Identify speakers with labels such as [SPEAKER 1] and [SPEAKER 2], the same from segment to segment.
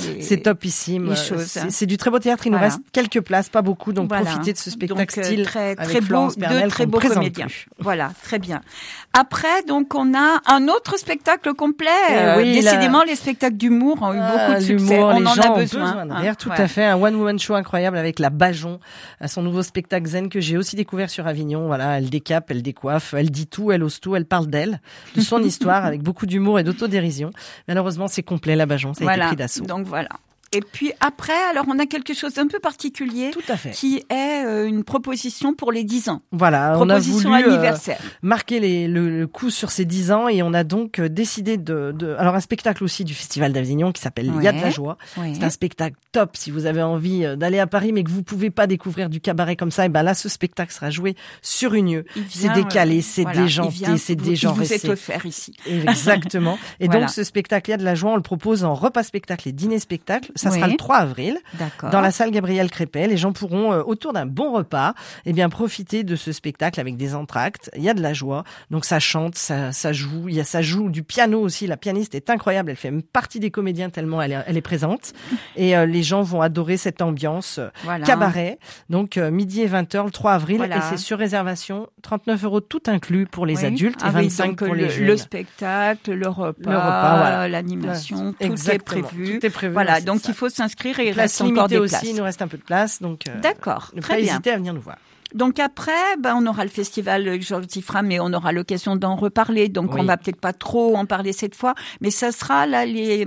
[SPEAKER 1] C'est topissime.
[SPEAKER 2] les choses.
[SPEAKER 1] C'est du très beau théâtre. Il nous reste quelques places, pas beaucoup, donc profitez de ce spectacle style
[SPEAKER 2] très
[SPEAKER 1] avec Florence Bernel,
[SPEAKER 2] de très beaux comédiens. Voilà, très bien. Après, donc, on a un autre spectacle complet. Décidément, les spectacles d'humour ont eu beaucoup de succès. On en a besoin.
[SPEAKER 1] Tout à fait. Un one-woman show incroyable avec la Bajon, son nouveau spectacle zen que j'ai aussi découvert sur Avignon. Voilà, elle décape, elle décoiffe, elle dit tout, elle ose tout, elle parle d'elle, de son histoire avec beaucoup d'humour et d'autodérision. Malheureusement, c'est complet, la Bajon. Ça a été pris d'assaut.
[SPEAKER 2] Donc voilà. Et puis après, alors on a quelque chose d'un peu particulier,
[SPEAKER 1] tout à fait,
[SPEAKER 2] qui est une proposition pour les 10 ans.
[SPEAKER 1] Voilà,
[SPEAKER 2] proposition
[SPEAKER 1] on a voulu
[SPEAKER 2] anniversaire.
[SPEAKER 1] Marquer le coup sur ces 10 ans et on a donc décidé alors un spectacle aussi du Festival d'Avignon qui s'appelle Il y a de la joie. C'est un spectacle top si vous avez envie d'aller à Paris mais que vous pouvez pas découvrir du cabaret comme ça. Et ben là, ce spectacle sera joué sur une lieu. C'est décalé, c'est déjanté, c'est dégenré.
[SPEAKER 2] Vous êtes offert ici.
[SPEAKER 1] Exactement. Et donc ce spectacle Il y a de la joie, on le propose en repas spectacle et dîner spectacle. Ça sera le 3 avril, dans la salle Gabriel Crépel. Les gens pourront, autour d'un bon repas, profiter de ce spectacle avec des entr'actes. Il y a de la joie, donc ça chante, ça joue. Ça joue du piano aussi. La pianiste est incroyable. Elle fait partie des comédiens tellement elle est présente. Et les gens vont adorer cette ambiance cabaret. Donc midi et 20h le 3 avril. Et c'est sur réservation, 39 € tout inclus pour les adultes et 25 pour les jeunes.
[SPEAKER 2] Le spectacle, le repas, l'animation, tout est prévu.
[SPEAKER 1] Tout est prévu.
[SPEAKER 2] Voilà, donc il faut s'inscrire et il reste encore des places.
[SPEAKER 1] Il nous reste un peu de place, donc
[SPEAKER 2] d'accord,
[SPEAKER 1] ne
[SPEAKER 2] très
[SPEAKER 1] pas
[SPEAKER 2] bien.
[SPEAKER 1] hésiter à venir nous voir.
[SPEAKER 2] Donc après, on aura le festival Georges Tifra, mais on aura l'occasion d'en reparler, donc on va peut-être pas trop en parler cette fois, mais ça sera là les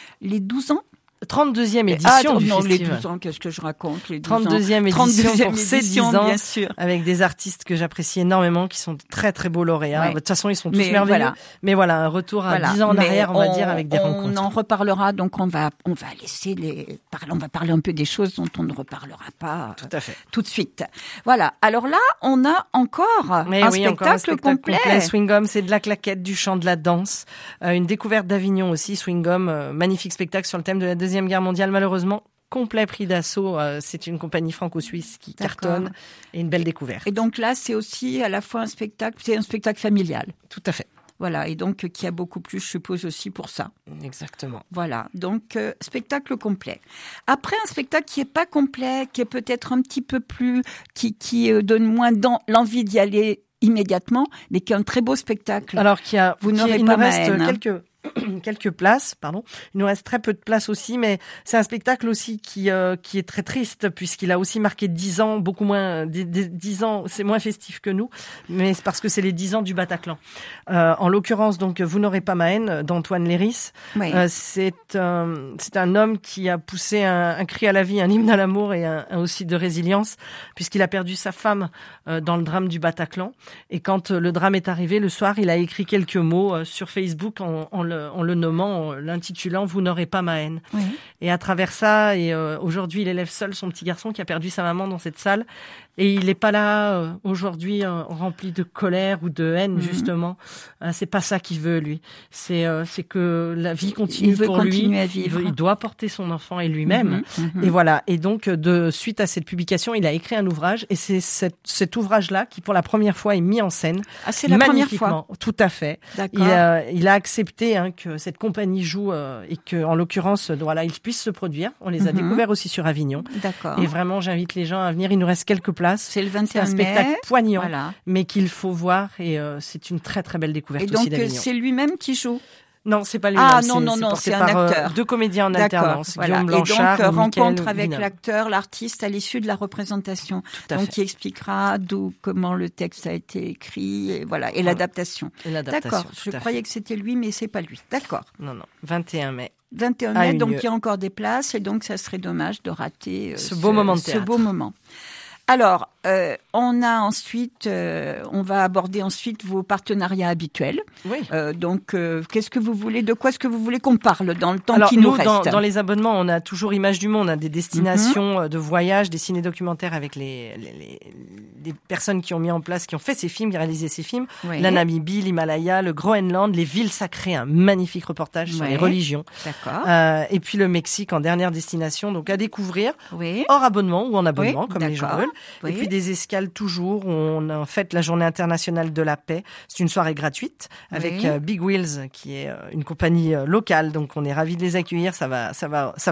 [SPEAKER 2] 12 ans.
[SPEAKER 1] 32e édition du festival.
[SPEAKER 2] Les 12 ans, qu'est-ce que je raconte, les 12 ans.
[SPEAKER 1] 32e édition pour ces 10 ans,
[SPEAKER 2] bien sûr.
[SPEAKER 1] Avec des artistes que j'apprécie énormément, qui sont de très très beaux lauréats. De toute façon, ils sont tous merveilleux. Mais voilà, un retour à 10 ans en arrière, on va dire, avec des rencontres.
[SPEAKER 2] On en reparlera, donc on va laisser on va parler un peu des choses dont on ne reparlera pas
[SPEAKER 1] tout à fait.
[SPEAKER 2] Tout de suite. Voilà. Alors là, on a encore un spectacle complet.
[SPEAKER 1] Swingom, c'est de la claquette, du chant, de la danse. Une découverte d'Avignon aussi, Swingom, magnifique spectacle sur le thème de la Deuxième Guerre mondiale, malheureusement complet pris d'assaut. C'est une compagnie franco-suisse qui cartonne et une belle découverte.
[SPEAKER 2] Et donc là, c'est aussi à la fois un spectacle familial.
[SPEAKER 1] Tout à fait.
[SPEAKER 2] Voilà, et donc qui a beaucoup plu, je suppose aussi pour ça.
[SPEAKER 1] Exactement.
[SPEAKER 2] Voilà, donc spectacle complet. Après, un spectacle qui est pas complet, qui est peut-être un petit peu plus, qui donne moins l'envie d'y aller immédiatement, mais qui est un très beau spectacle.
[SPEAKER 1] Alors
[SPEAKER 2] vous n'aurez pas ma haine.
[SPEAKER 1] Quelques places, pardon. Il nous reste très peu de places aussi, mais c'est un spectacle aussi qui est très triste puisqu'il a aussi marqué 10 ans, beaucoup moins, 10 ans, c'est moins festif que nous, mais c'est parce que c'est les 10 ans du Bataclan. En l'occurrence, donc, Vous n'aurez pas ma haine d'Antoine Léris. C'est un homme qui a poussé un cri à la vie, un hymne à l'amour et un aussi de résilience puisqu'il a perdu sa femme dans le drame du Bataclan. Et quand le drame est arrivé, le soir, il a écrit quelques mots sur Facebook en le nommant, l'intitulant « Vous n'aurez pas ma haine ». Et à travers ça, aujourd'hui, il élève seul son petit garçon qui a perdu sa maman dans cette salle. Et il n'est pas là aujourd'hui rempli de colère ou de haine, justement. C'est pas ça qu'il veut, lui. C'est que la vie continue pour lui.
[SPEAKER 2] Il veut continuer à vivre.
[SPEAKER 1] Il doit porter son enfant et lui-même. Et voilà. Et donc, suite à cette publication, il a écrit un ouvrage. Et c'est cet ouvrage-là qui, pour la première fois, est mis en scène.
[SPEAKER 2] Ah, c'est la première fois.
[SPEAKER 1] Tout à fait.
[SPEAKER 2] D'accord.
[SPEAKER 1] Il a accepté que cette compagnie joue et que, en l'occurrence, voilà, il puisse se produire. On les a découverts aussi sur Avignon.
[SPEAKER 2] D'accord.
[SPEAKER 1] Et vraiment, j'invite les gens à venir. Il nous reste quelques places.
[SPEAKER 2] C'est le 21 mai.
[SPEAKER 1] C'est un spectacle poignant, mais qu'il faut voir et c'est une très très belle découverte aussi d'Avignon.
[SPEAKER 2] Et donc c'est lui-même qui joue?
[SPEAKER 1] Non, c'est pas lui.
[SPEAKER 2] Ah non, c'est un acteur.
[SPEAKER 1] 2 comédiens en alternance.
[SPEAKER 2] Voilà.
[SPEAKER 1] Guillaume Blanchard,
[SPEAKER 2] et donc rencontre
[SPEAKER 1] Michael
[SPEAKER 2] avec
[SPEAKER 1] Wiener.
[SPEAKER 2] l'acteur, l'artiste à l'issue de la représentation.
[SPEAKER 1] Tout à fait.
[SPEAKER 2] Qui expliquera comment le texte a été écrit et voilà et l'adaptation. D'accord. Je croyais que c'était lui, mais c'est pas lui. D'accord.
[SPEAKER 1] Non. 21 mai.
[SPEAKER 2] 21 mai, donc il y a encore des places et donc ça serait dommage de rater
[SPEAKER 1] ce beau moment de théâtre.
[SPEAKER 2] Ce beau moment. Alors, on va aborder ensuite vos partenariats habituels.
[SPEAKER 1] Oui.
[SPEAKER 2] Donc, qu'est-ce que vous voulez, de quoi est-ce que vous voulez qu'on parle dans le temps qui nous reste?
[SPEAKER 1] Dans les abonnements, on a toujours Images du Monde, on a des destinations de voyage, des ciné-documentaires avec les personnes qui ont mis en place, qui ont fait ces films, qui ont réalisé ces films. Oui. La Namibie, l'Himalaya, le Groenland, les villes sacrées, un magnifique reportage sur les religions.
[SPEAKER 2] D'accord.
[SPEAKER 1] Et puis le Mexique en dernière destination, donc à découvrir hors abonnement ou en abonnement, comme les gens veulent. Et puis des escales toujours. On a en fait la Journée internationale de la paix. C'est une soirée gratuite avec Big Wheels, qui est une compagnie locale. Donc on est ravis de les accueillir. Ça va